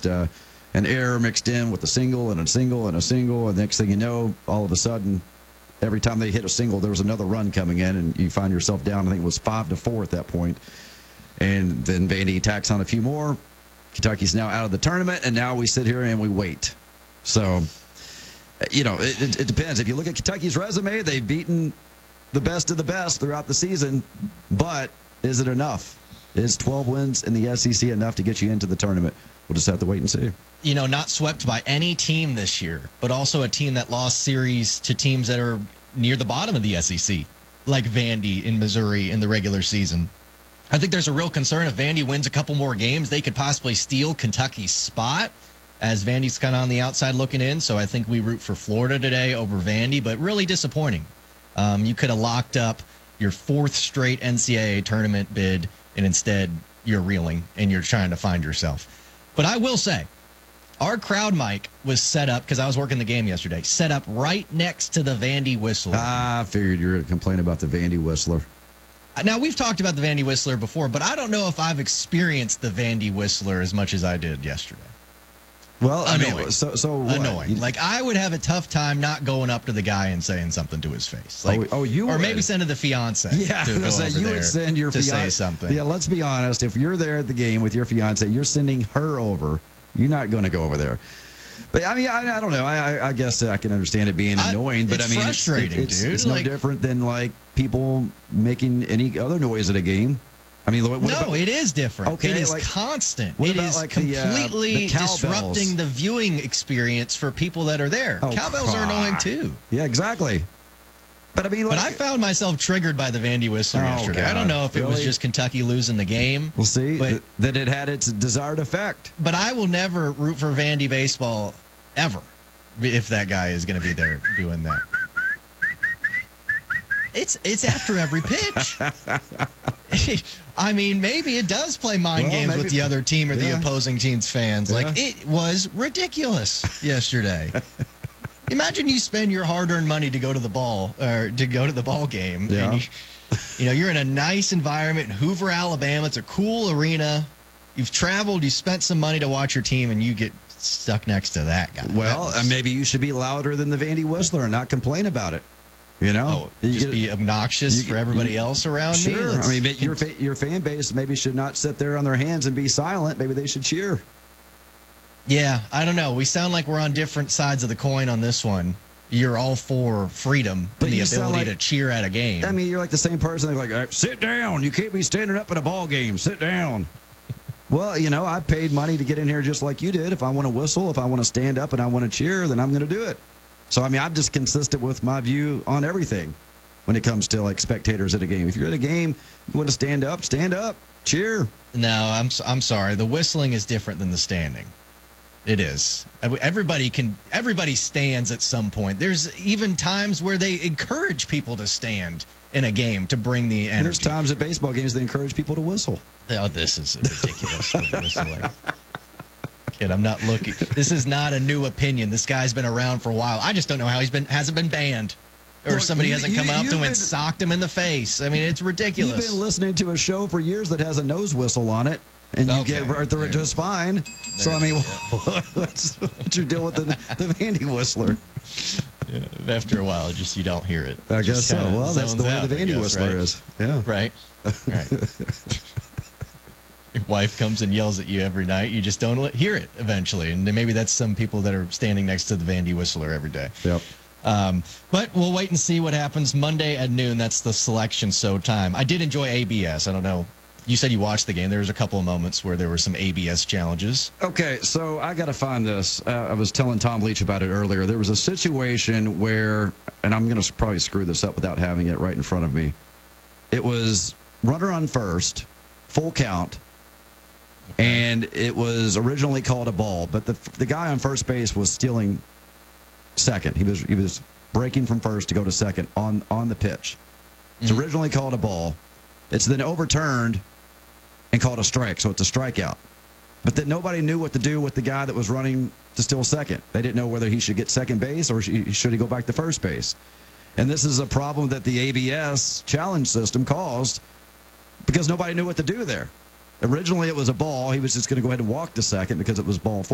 just an error mixed in with a single and a single and a single. And next thing you know, all of a sudden, every time they hit a single, there was another run coming in, and you find yourself down. I think it was 5-4 at that point. And then Vandy tacks on a few more. Kentucky's now out of the tournament, and now we sit here and we wait. So, it depends. If you look at Kentucky's resume, they've beaten the best of the best throughout the season, but is it enough? Is 12 wins in the SEC enough to get you into the tournament? We'll just have to wait and see. Not swept by any team this year, but also a team that lost series to teams that are near the bottom of the SEC, like Vandy in Missouri in the regular season. I think there's a real concern if Vandy wins a couple more games, they could possibly steal Kentucky's spot, as Vandy's kind of on the outside looking in. So I think we root for Florida today over Vandy, but really disappointing. You could have locked up your 4th straight NCAA tournament bid, and instead you're reeling and you're trying to find yourself. But I will say, our crowd mic was set up, because I was working the game yesterday, set up right next to the Vandy Whistler. I figured you were going to complain about the Vandy Whistler. Now, we've talked about the Vandy Whistler before, but I don't know if I've experienced the Vandy Whistler as much as I did yesterday. Well, annoying. So what? Annoying. Like, I would have a tough time not going up to the guy and saying something to his face. Like, you or would. maybe sending the fiance. Yeah, to go over you would send your to fiance say something. Yeah, let's be honest. If you're there at the game with your fiance, you're sending her over. You're not going to go over there. But I mean, I don't know. I guess I can understand it being annoying, but I mean, frustrating, dude. It's no different than like people making any other noise at a game. I mean, it is different. Okay, it is constant. It is like completely the cowbells? Disrupting the viewing experience for people that are there. Cowbells are annoying too. Yeah, exactly. But I mean, I found myself triggered by the Vandy Whistler yesterday. God. I don't know if it was just Kentucky losing the game. We'll see. That it had its desired effect. But I will never root for Vandy baseball ever if that guy is going to be there doing that. It's after every pitch. I mean, maybe it does play mind games with the other team or the opposing team's fans. Yeah. Like, it was ridiculous yesterday. Imagine you spend your hard-earned money to go to the ball game. Yeah. And you're in a nice environment in Hoover, Alabama. It's a cool arena. You've traveled. You spent some money to watch your team, and you get stuck next to that guy. Well, maybe you should be louder than the Vandy Whistler and not complain about it. Just be obnoxious for everybody else around me. Sure. I mean, your fan base maybe should not sit there on their hands and be silent. Maybe they should cheer. Yeah, I don't know. We sound like we're on different sides of the coin on this one. You're all for freedom and the ability to cheer at a game. I mean, you're like the same person. They're like, sit down. You can't be standing up at a ball game. Sit down. Well, I paid money to get in here just like you did. If I want to whistle, if I want to stand up and I want to cheer, then I'm going to do it. So, I mean, I'm just consistent with my view on everything when it comes to, like, spectators at a game. If you're at a game, you want to stand up, cheer. No, I'm sorry. The whistling is different than the standing. It is. Everybody stands at some point. There's even times where they encourage people to stand in a game to bring the energy. There's times at baseball games they encourage people to whistle. Oh, this is ridiculous. Whistling. Kid, I'm not looking. This is not a new opinion. This guy's been around for a while. I just don't know how hasn't been banned. Or somebody hasn't come up to him and socked him in the face. I mean, it's ridiculous. You've been listening to a show for years that has a nose whistle on it, and you get right through it just fine. So, I mean, what's your deal with the Vandy Whistler? Yeah, after a while, you don't hear it. I guess so. Well, that's the way the Vandy Whistler is. Yeah. Right. Your wife comes and yells at you every night. You just don't hear it eventually. And maybe that's some people that are standing next to the Vandy Whistler every day. Yep. But we'll wait and see what happens Monday at noon. That's the selection time. I did enjoy ABS. I don't know. You said you watched the game. There was a couple of moments where there were some ABS challenges. Okay, so I got to find this. I was telling Tom Leach about it earlier. There was a situation where, and I'm going to probably screw this up without having it right in front of me. It was runner on first, full count. Okay. And it was originally called a ball, but the guy on first base was stealing second. He was breaking from first to go to second on the pitch. It's originally called a ball. It's then overturned and called a strike, so it's a strikeout. But then nobody knew what to do with the guy that was running to steal second. They didn't know whether he should get second base or should he go back to first base. And this is a problem that the ABS challenge system caused because nobody knew what to do there. Originally, it was a ball. He was just going to go ahead and walk to second because it was ball 4.